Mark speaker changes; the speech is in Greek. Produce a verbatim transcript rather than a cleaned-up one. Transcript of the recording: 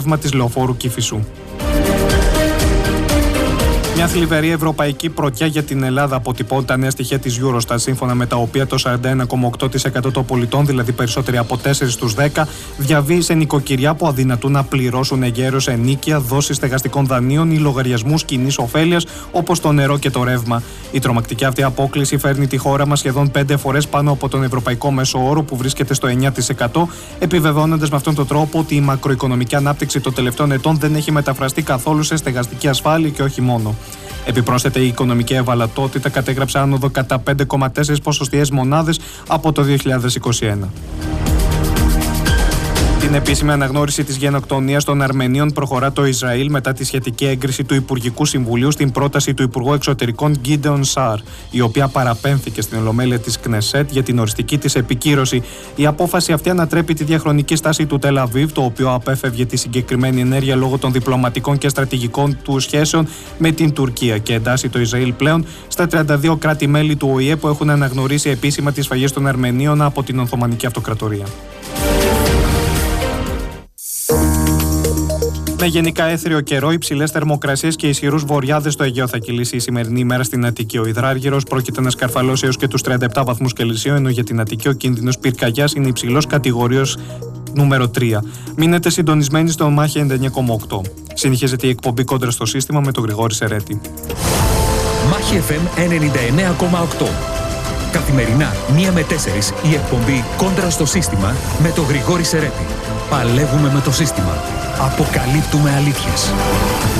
Speaker 1: της λεωφόρου Κηφισού. Μια θλιβερή ευρωπαϊκή πρωτιά για την Ελλάδα αποτυπώνει τα νέα στοιχεία της Eurostat, σύμφωνα με τα οποία το σαράντα ένα κόμμα οκτώ τοις εκατό των πολιτών, δηλαδή περισσότεροι από τέσσερα στους δέκα, διαβεί σε νοικοκυριά που αδυνατούν να πληρώσουν εγκαίρως ενοίκια, δόσεις στεγαστικών δανείων ή λογαριασμούς κοινής ωφέλειας όπως το νερό και το ρεύμα. Η τρομακτική αυτή απόκλιση φέρνει τη χώρα μας σχεδόν πέντε φορές πάνω από τον ευρωπαϊκό μέσο όρο που βρίσκεται στο εννιά τοις εκατό, επιβεβαιώνοντας με αυτόν τον τρόπο ότι η μακροοικονομική ανάπτυξη των τελευταίων ετών δεν έχει μεταφραστεί καθόλου σε στεγαστική ασφάλεια και όχι μόνο. Επιπρόσθετα, η οικονομική ευαλωτότητα κατέγραψε άνοδο κατά πέντε κόμμα τέσσερα ποσοστιαίες μονάδες από το δύο χιλιάδες είκοσι ένα. Την επίσημη αναγνώριση της γενοκτονίας των Αρμενίων προχωρά το Ισραήλ μετά τη σχετική έγκριση του Υπουργικού Συμβουλίου στην πρόταση του Υπουργού Εξωτερικών Γκίντεον Σαρ, η οποία παραπέμφθηκε στην Ολομέλεια της Κνεσέτ για την οριστική της επικύρωση. Η απόφαση αυτή ανατρέπει τη διαχρονική στάση του Τελ Αβίβ, το οποίο απέφευγε τη συγκεκριμένη ενέργεια λόγω των διπλωματικών και στρατηγικών του σχέσεων με την Τουρκία και εντάσσει το Ισραήλ πλέον στα τριάντα δύο κράτη-μέλη του Ο Η Ε που έχουν αναγνωρίσει επίσημα τις σφαγές των Αρμενίων από την Οθωμανική Αυτοκρατορία. Με γενικά έθριο καιρό, υψηλές θερμοκρασίες και ισχυρούς βορειάδες στο Αιγαίο θα κυλήσει η σημερινή ημέρα στην Αττική. Ο υδράργυρος πρόκειται να σκαρφαλώσει έως και τους τριάντα επτά βαθμούς Κελσίου, ενώ για την Αττική ο κίνδυνος πυρκαγιάς είναι υψηλός κατηγορίας νούμερο τρία. Μείνετε συντονισμένοι στο Μάχη ενενήντα εννιά κόμμα οκτώ. Συνεχίζεται η εκπομπή Κόντρα στο Σύστημα με τον Γρηγόρη Σερέτη.
Speaker 2: Μάχη εφ εμ ενενήντα εννιά κόμμα οκτώ. Καθημερινά, μία με τέσσερις, η εκπομπή Κόντρα στο Σύστημα με τον Γρηγόρη Σερέτη. Παλεύουμε με το σύστημα. Αποκαλύπτουμε αλήθειες.